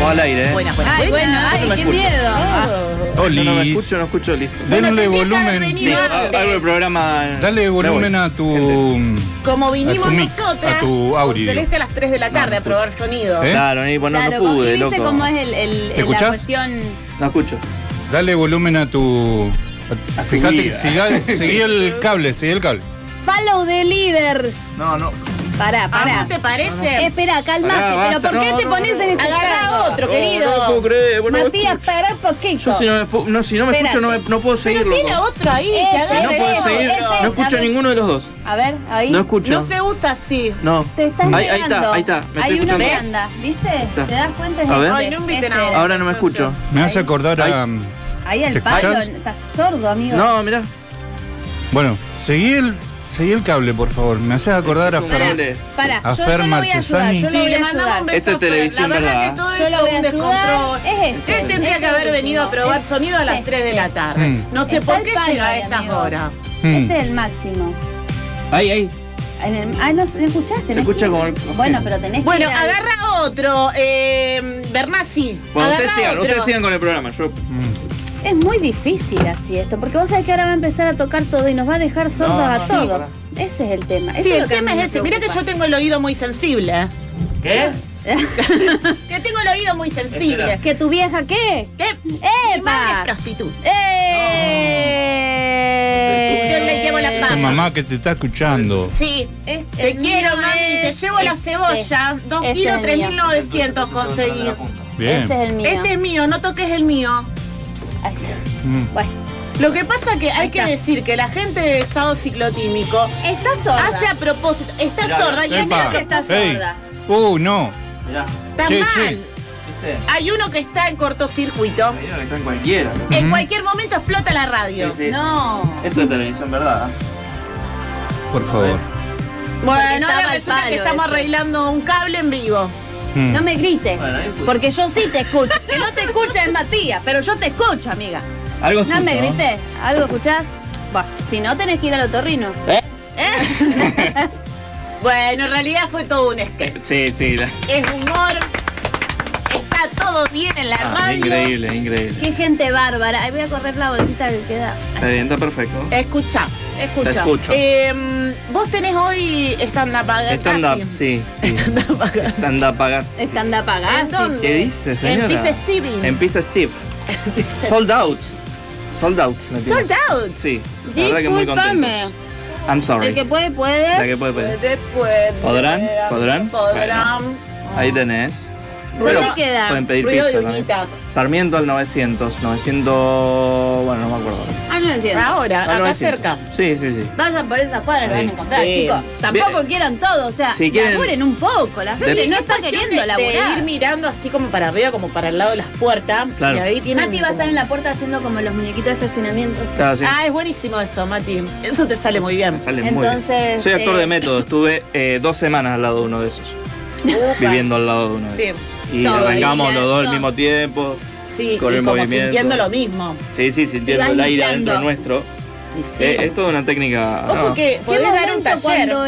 Estamos al aire, Buenas. Ay, bueno, ay, me qué escucho. miedo. No me escucho, listo. Bueno, Pues tendría este que volumen. haber venido antes. Hago el programa. Dale volumen a tu... Como vinimos a tu mic, nosotras a tu con audio. Celeste a las 3 de la tarde a probar sonido. ¿Eh? Claro, y bueno, Claro, no pude, y viste loco. cómo es ¿Te la escuchás? cuestión. No escucho. Dale volumen a tu... Fíjate que vida. seguí el cable, Follow the leader. No. Pará. ¿A vos te parece? Espera, calmate. Pará, Pero basta, ¿por qué no, te no, pones en este Agarrá cargo? otro, querido. No puedo creer. Bueno, Matías, pará un poquito. Yo si no me escucho, no puedo seguir. Pero tiene otro ahí, que Ese, agarre. No puedo ese, seguir. ese. No escucho A a ver. ninguno de los dos. A ver, ahí. No escucho. No se usa así. No. Te estás Ahí mirando. está. Me estoy Hay uno que escuchando. anda, ¿viste? Está. ¿Te das cuenta? Es A ver. Ay, no inviten a otro. Ahora no me escucho. Me hace acordar a... Ahí el ¿Te palo. escuchás? Estás sordo, amigo. No, mirá. Bueno, seguí el cable, por favor. Me haces acordar a Es un Fer... cable. Pará, A yo Fer lo voy a ayudar. Marchesani. Yo Sí, lo voy le a mandamos un ayudar. beso Esto es a Fer. televisión, La verdad ¿verdad? que todo Yo lo esto voy es a un ayudar. descontrol. Es este. Él tendría que haber venido a probar sonido a las 3 de la tarde. No sé Está por el qué palo llega a ahí, estas amigo. horas. Este es el máximo. Ahí. No, ¿escuchaste? Se escucha como el... Bueno, pero tenés que Bueno, ir al- agarra otro. Bernasi. Bueno, Agarra ustedes otro. sigan con el programa. Yo... Es muy difícil así esto, porque vos sabés que ahora va a empezar a tocar todo y nos va a dejar sordos a no, todo. pará. Ese es el tema. Eso Sí, es el lo que a tema mí es me ese. Mira que preocupa. yo tengo el oído muy sensible. ¿Qué? Que tengo el oído muy sensible. ¿Que tu vieja qué? ¿Qué? Mi madre es ¡Epa! prostituta. Yo le llevo la Tu papa. mamá que te está escuchando. Sí. El Te quiero, mío mami. Te es llevo la este. cebolla. 2 Ese kilos, es el mío. 3.900 conseguí. Bien. Ese es el mío. Este es mío, no toques el mío. Ahí está. Bueno, Lo que pasa que hay Ahí que está. decir que la gente de estado ciclotímico está sorda. hace a propósito. Está Mirá, sorda y es Epa. que está Ey. sorda. No. Mirá. está Che, mal. che. ¿Viste? Hay uno que está en cortocircuito. Mirá que está en cualquiera. En cualquier momento explota la radio. Sí. No. Esto es televisión, ¿verdad? Por favor. Bueno, Porque ahora estaba el resulta que palo estamos ese. arreglando un cable en vivo. No me grites. Bueno, ahí escucho. Porque yo sí te escucho. Que no te escucha es Matías, pero yo te escucho, amiga. Algo No me escucho, grites. ¿Algo escuchás? Bah, si no, tenés que ir al otorrino. ¿Eh? ¿Eh? Bueno, en realidad fue todo un sketch. Sí. Es humor. Está todo bien en la radio. Increíble. Qué gente bárbara. Ahí voy a correr la bolsita que queda. Está bien, está perfecto. Escucha. Te escucho. Vos tenés hoy stand-up acá. Stand-up, sí. Stand-up acá. Stand-up pagás. Stand up acá. ¿En dónde? ¿Qué dice, señora? En Pizza Steven. En Pizza Steve. Sold out. me tienes. Sold out. Sí. La verdad que muy Discúlpame. contentos. I'm sorry. El que puede, puede. La que puede. Después. ¿Podrán? Podrán. Ahí tenés. ¿Dónde Pero queda? pueden pedir Ruido pizza de también. uñitas. Sarmiento al 900. 900... Bueno, no me acuerdo. Ah, no entiendo. Ahora, Al acá 900. cerca. Sí. Vayan por esas cuadras, lo van a encontrar, Sí. chicos. Tampoco Bien. quieran todo, o sea, Si quieren- laburen un poco. La gente De- no Es está cuestión queriendo de laburar. ir mirando así como para arriba, como para el lado de las puertas. Claro. Y ahí tienen Mati va a como- estar en la puerta haciendo como los muñequitos de estacionamiento. ¿sí? Está así. Ah, es buenísimo eso, Mati. Eso te sale muy bien. Me sale muy bien. Entonces, Soy actor de método. Estuve 2 semanas al lado de uno de esos. Viviendo al lado de uno de Sí, esos. Y Todo arrancamos ahí, los dos al todo. mismo tiempo. sí, Con y el como movimiento. sintiendo lo mismo. Sí, sintiendo vas el aire limpiando. adentro nuestro. Y sí. Es toda una técnica. Ojo no. que ¿Qué podés dar un momento taller. cuando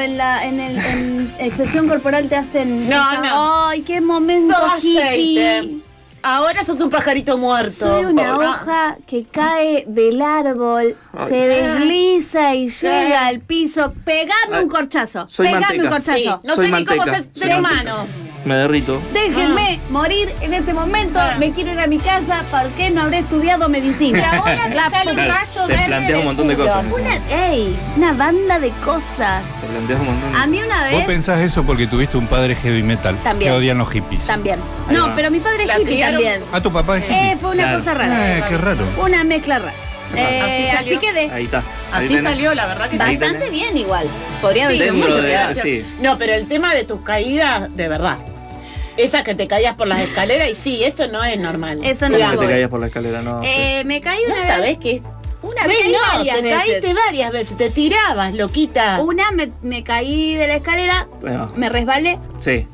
en expresión corporal te hacen... No, esa- no. ¡Ay, qué momento Sos aceite. hippie! Ahora sos un pajarito muerto. Soy una Ah, hoja que cae del árbol, Ay. se desliza y llega al piso. Pegame Ay. un corchazo. Soy Pegame manteca. un corchazo. Sí, no Soy sé ni cómo manteca, ser soy humano. Me derrito. Déjenme morir en este momento. Me quiero ir a mi casa. ¿Por qué no habré estudiado medicina? Y ahora te sale un Claro, rayo te verde planteas del un montón de culo. cosas. Una banda de cosas. Se planteas un montón de... A mí una Vos vez pensás eso porque tuviste un padre heavy metal También. que odian los hippies. también. Ahí No, va. pero mi padre es La hippie criaron- también. Ah, tu papá es hippie. Fue una Claro. cosa rara. Qué raro. Una mezcla rara. Así Así salió. quedé. Ahí está. Ahí Así tenés. salió, la verdad que sí. Bastante bien igual. Podría haber Sí, sido dentro mucho de- peor. sí. No, pero el tema de tus caídas, de verdad. Esa que te caías por las escaleras y sí, eso no es normal. Eso no ¿Cómo me que te voy. caías por la escalera? No. Me caí ¿No una vez. sabés que una Me vez caí no? varias Te veces. caíste varias veces, te tirabas, loquita. Una me caí de la escalera, Bueno, me resbalé. sí.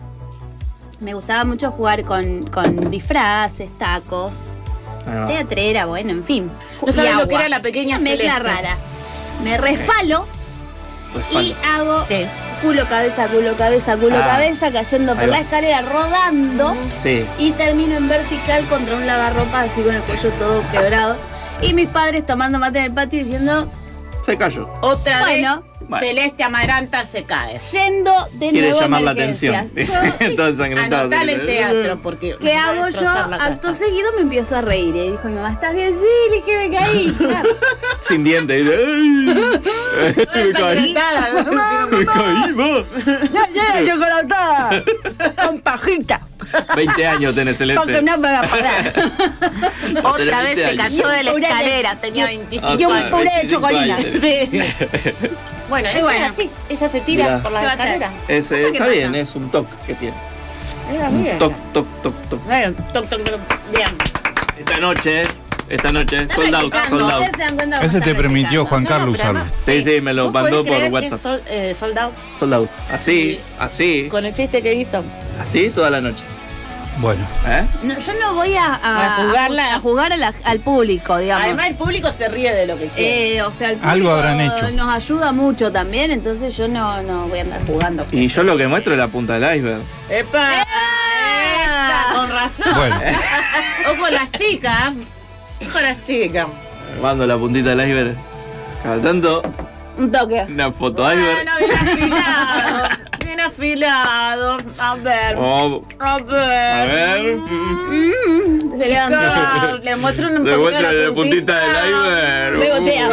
Me gustaba mucho jugar con disfraces, tacos, Ahí va. teatrera, bueno, en fin. No sabés Y lo que agua. era la pequeña Una mezcla Celeste. rara. Me resfalo y Respaldo. hago Sí. culo, cabeza, cayendo por Ahí va. la escalera, rodando. Sí. Y termino en vertical contra un lavarropas, así con el cuello todo quebrado. Y mis padres tomando mate en el patio diciendo, Se cayó. Otra Bueno. vez, Celeste Amaranta se cae. yendo de Quiere nuevo a llamar la emergencias. atención. Todo ensangrentado. Anotale el teatro, porque ¿Qué nos va a hago yo? destrozar la Acto casa. seguido me empiezo a reír. Y dijo mi mamá, ¿estás bien? Sí, le dije, me caí. Ah, Sin dientes. Y dice, ¡ay! Me caí. Ensangrentada, ¿no? Me caí, ma. ¡Ya, chocolatada! Con pajita. 20 años tenés, Celeste. Porque no me va a parar. Otra vez 20 se años. cayó de la Puré de- escalera, tenía 25 Y un años. puré de 25 chocolina. años. Sí. Bueno, ella bueno. es así, ella se tira Mirá. por la ¿Qué va a hacer? escalera. Ese, ¿Qué está pasa? bien, es un toque que tiene. Bien. Toc, toc, toc, toc. Toc, toc, toc. Bien. Esta noche, sold out, practicando. sold out. Ustedes se dan cuenta cómo Ese te están permitió practicando. Juan Carlos pero usarlo. además- Sí, sí, me lo ¿Vos mandó podés por creer WhatsApp. que es sold out? Sold out. Así, Sí. así, Con el chiste que hizo. así toda la noche. Bueno, ¿Eh? No, yo no voy A jugarla. a jugar al público, digamos. Además, el público se ríe de lo que quiere. O sea, el Algo público habrán hecho. nos ayuda mucho también, entonces yo no voy a andar jugando. Y yo lo que muestro es la punta del iceberg. ¡Epa! Esa, con razón. bueno. Ojo las chicas. Ojo las chicas. Mando la puntita del iceberg. Cada tanto, Un toque. una foto iceberg. Bueno, bien afilado. Bien afilado. A ver. Oh, A ver. a ver. Se levanta. Chicas, le muestro un Le poquito muestro la puntita del iceberg. Bebocea.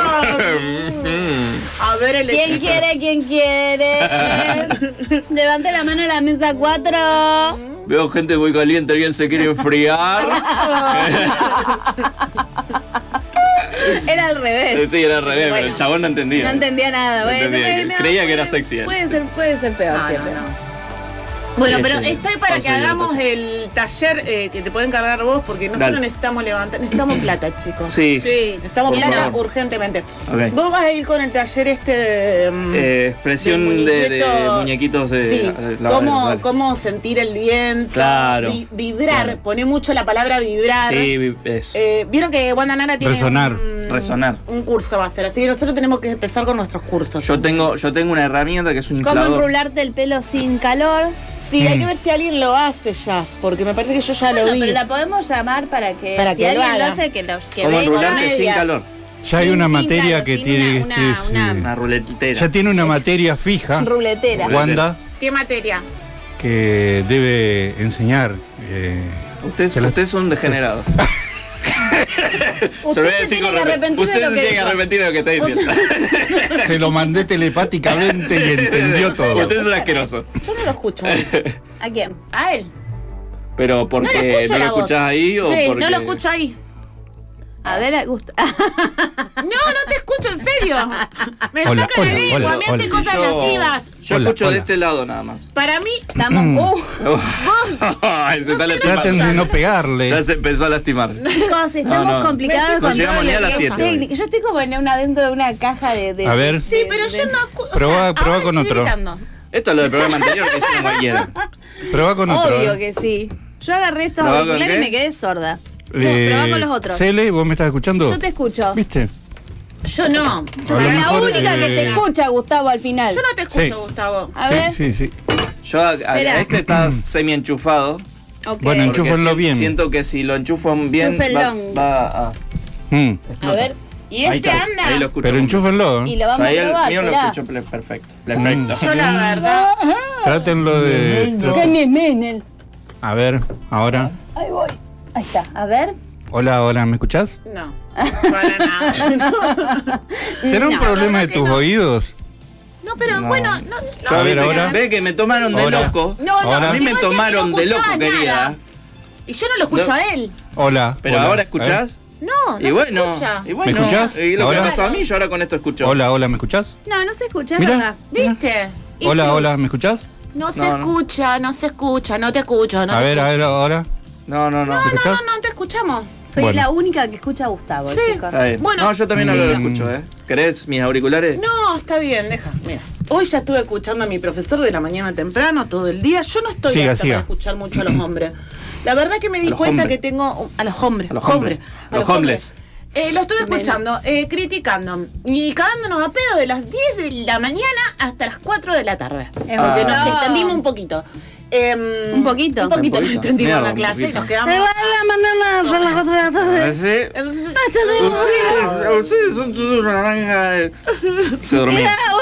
A ver el ¿Quién equipo. quiere? ¿Quién quiere? Levante la mano a la mesa 4. Veo gente muy caliente, alguien se quiere enfriar. Era al revés. Sí, era al revés, pero Bueno. el chabón no entendía. No entendía nada. No Bueno, entendía, bueno, creía que era sexy él. Puede ser peor No, siempre. no. Bueno, pero estoy para que pausa y hagamos hidratación. el taller que te pueden cargar vos, porque nosotros Dale. necesitamos levantar, necesitamos plata, chicos. Sí. Sí. Necesitamos Por plata favor. urgentemente. Ok. Vos vas a ir con el taller este de... Expresión de muñequitos de Sí, vale. cómo sentir el viento. Claro. Vibrar, Claro. pone mucho la palabra vibrar. Sí, eso. Vieron que Wanda Nara tiene Resonar. Resonar. un curso va a ser, así que nosotros tenemos que empezar con nuestros cursos. Yo tengo una herramienta que es un ¿Cómo inflador. enrularte el pelo sin calor? Sí, hay que ver si alguien lo hace ya, porque me parece que yo ya lo Bueno, vi. pero la podemos llamar para que Para si que lo alguien lo haga. hace, que ¿Cómo venga enrularte sin medias. calor? Ya hay Sin- una sin materia calor, que sin tiene una- Una ruletera. ya tiene una materia fija, Ruletera. Wanda, ¿Qué materia? que debe enseñar. Ustedes Se la- ustedes son degenerados. Usted se tiene que arrepentir Usted de lo se que tiene que dijo. arrepentir de lo que está diciendo. Se lo mandé telepáticamente y entendió todo. Usted es un asqueroso. Yo no lo escucho. a él. ¿A quién? A él. Pero No le porque escucho no lo la voz. escuchás ahí o Sí, porque. no lo escucho ahí. A ver, Gusto. No, no te escucho, en serio. Me Hola, saca la hola, lengua, hola, me hace hola. cosas lascivas. Yo Hola, escucho de hola. este lado nada más. Para mí, Estamos. Ay, se está lastimando. Traten de no pegarle. Ya se empezó a lastimar. Chicos, estamos No, no. complicados No con todo llegamos ni a lo las que es 7 hoy. técnica. Yo estoy como dentro de una caja de A ver. sí, pero yo no escucho. Probá con otro. Esto es lo del programa anterior que hicieron cualquiera. Prueba con otro. Obvio que sí. Yo agarré estos ¿Probá con auriculares y qué? me quedé sorda. Probá con los otros. Cele, ¿vos me estás escuchando? Yo te escucho. ¿Viste? Yo no. Yo A lo soy la mejor, única que te escucha, Gustavo, al final. Yo no te escucho, Sí. Gustavo. A ver. Sí, sí, sí. Yo a Espera. este está semi enchufado. Ok. Bueno, porque Enchúfenlo bien. Siento que si lo enchufan bien Enchúfenlo. va a Mm. A ver. Y ahí este está, anda. ahí lo escucho. Pero enchúfenlo. Y lo O vamos sea, ahí a el probar. mío lo Esperá. escucho perfecto. Perfecto. Yo la verdad. Trátenlo de. ¿Qué me menel? A ver, ahora. Ahí voy. Ahí está. A ver. Hola, hola, ¿me escuchás? No. Para nada. ¿Será un No, problema la de verdad tus que no. oídos? No, pero No. bueno, Yo A ver, ve- ahora. Ve que me tomaron de Ahora. loco. No, Ahora. A mí me igual que tomaron no de escuchaba loco, nada. querida. Y yo no lo escucho No. a él. Hola. Pero hola. ahora A escuchás. No, no Y bueno, se escucha. y bueno. ¿Me escuchás? Y lo ¿Ahora? que me pasó a mí, yo ahora con esto ver. escucho. Hola, hola, ¿me escuchás? No, no se escucha, es Mira. verdad. ¿Viste? Y Hola, tú. hola, ¿me escuchás? No se No, no. escucha, no se escucha, no te escucho, no A te ver, escucho. ahora. No. ¿Me No, escuchás? no, no te escuchamos. Soy Bueno. la única que escucha a Gustavo, Sí. chicos. Está bien. Bueno. No, yo también ahora lo Mm. escucho, ¿eh? ¿Querés mis auriculares? No, está bien, deja. Mira, hoy ya estuve escuchando a mi profesor de la mañana temprano, todo el día. Yo no estoy Siga, apta siga. para escuchar mucho a los hombres. La verdad que me di los cuenta hombres. que tengo... A los hombres. A los hombres. A Los homeless. Lo estuve escuchando, criticando y cagándonos a pedo de las 10 de la mañana hasta las 4 de la tarde. Porque nos extendimos un poquito. ¿Un poquito? Un poquito nos extendimos Mierda, la un clase y poquito. nos quedamos. Son las 4 de la tarde. Ustedes son todos una naranja. Se dormían.